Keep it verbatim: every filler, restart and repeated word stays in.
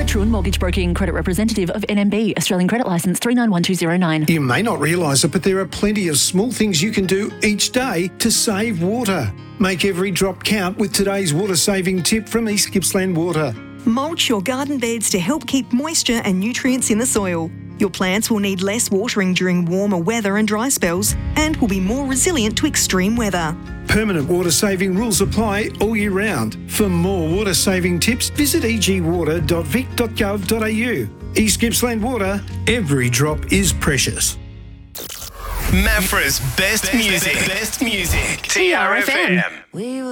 Truan Mortgage Broking Credit Representative of N M B, Australian Credit Licence three nine one two zero nine. You may not realise it, but there are plenty of small things you can do each day to save water. Make every drop count with today's water-saving tip from East Gippsland Water. Mulch your garden beds to help keep moisture and nutrients in the soil. Your plants will need less watering during warmer weather and dry spells and will be more resilient to extreme weather. Permanent water-saving rules apply all year round. For more water-saving tips, visit e g water dot vic dot gov dot a u. East Gippsland Water, every drop is precious. Mafra's best music. Best music. T R F M.